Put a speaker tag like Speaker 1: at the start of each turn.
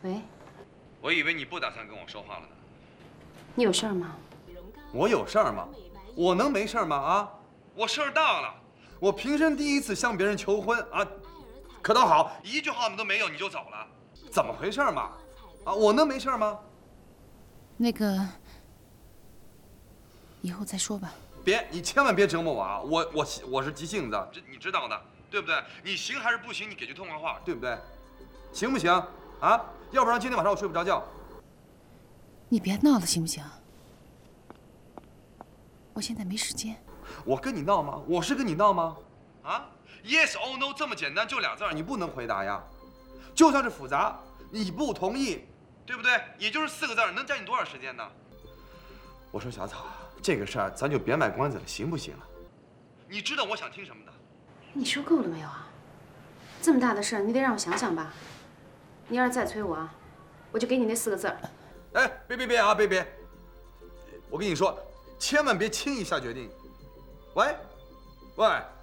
Speaker 1: 喂，
Speaker 2: 我以为你不打算跟我说话了呢。
Speaker 1: 你有事儿吗？
Speaker 2: 我有事儿吗？我能没事儿吗？啊，我事儿大了。我平生第一次向别人求婚啊，可倒好，一句话都没有你就走了，怎么回事嘛？啊，我能没事吗？
Speaker 3: 那个，以后再说吧。
Speaker 2: 别，你千万别折磨我啊！我是急性子，这你知道的，对不对？你行还是不行？你给句痛快话，对不对？行不行？啊，要不然今天晚上我睡不着觉。
Speaker 3: 你别闹了，行不行？我现在没时间。
Speaker 2: 我跟你闹吗？我是跟你闹吗？啊 ，Yes or No 这么简单，就俩字儿，你不能回答呀。就算是复杂，你不同意，对不对？也就是4个字儿，能占你多少时间呢？我说小草，这个事儿咱就别卖关子了，行不行啊？你知道我想听什么的？
Speaker 1: 你说够了没有啊？这么大的事儿，你得让我想想吧。你要是再催我啊，我就给你那4个字儿。
Speaker 2: 哎，别啊，别！我跟你说，千万别轻易下决定。喂，